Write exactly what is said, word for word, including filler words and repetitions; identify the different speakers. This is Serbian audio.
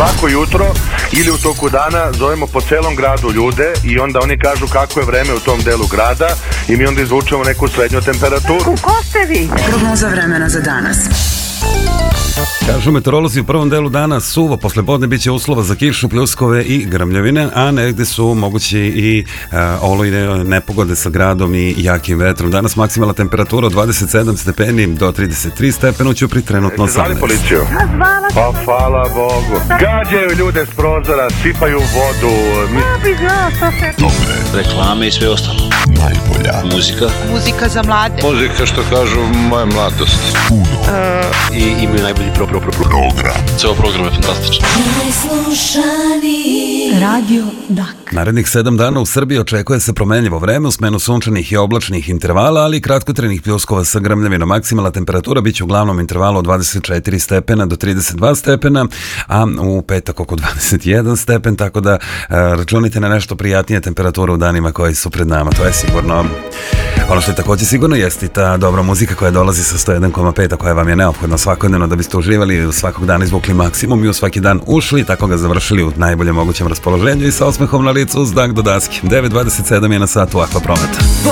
Speaker 1: svako jutro ili u toku dana zovemo po celom gradu ljude i onda oni kažu kako je vreme u tom delu grada i mi onda izvučemo neku srednju temperaturu.
Speaker 2: Ko ste vi?
Speaker 3: Prognoza vremena za danas.
Speaker 4: Kažu meteorolozi, u prvom delu dana suvo, posle podne biće uslova za kišu, pljuskove i grmljavine, a negde su mogući i uh, olujne nepogode sa gradom i jakim vetrom. Danas maksimalna temperatura od dvadeset sedam stepeni do trideset tri stepena, u Ćupriji trenutno
Speaker 1: osamnaest. Zvali policiju?
Speaker 2: Zvala sam.
Speaker 1: Pa hvala Bogu. Gađaju ljude s prozora, sipaju vodu. Mi...
Speaker 2: Ja bi znao što se...
Speaker 5: Dobre. Reklame i sve ostalo. Najbolja. Muzika.
Speaker 2: Muzika za mlade.
Speaker 5: Muzika, što kažu, moja mladost.
Speaker 2: Uh...
Speaker 5: I imaju najbolji pro, pro, pro, pro. program. Ceo program je fantastičan.
Speaker 3: Radio Dak.
Speaker 4: Narednih sedam dana u Srbiji očekuje se promenljivo vreme u smenu sunčanih i oblačnih intervala, ali i kratkotrenih pljuskova sa grmljavinom. Maksimalna temperatura biće u glavnom intervalu od dvadeset četiri stepena do trideset dva stepena, a u petak oko dvadeset jedan stepen, tako da a, računite na nešto prijatnije temperature u danima koji su pred nama. To je sigurno. Ono što je također sigurno jeste i ta dobra muzika koja dolazi sa sto jedan zarez pet, a koja vam je neophodna svakodnevno da biste uživali, svakog dana izvukli maksimum i u svaki dan ušli, tako ga završili u najboljem mogućem raspoloženju i sa osmehom na licu uz dak do daske. devet dvadeset sedam je na satu Akva Prometa.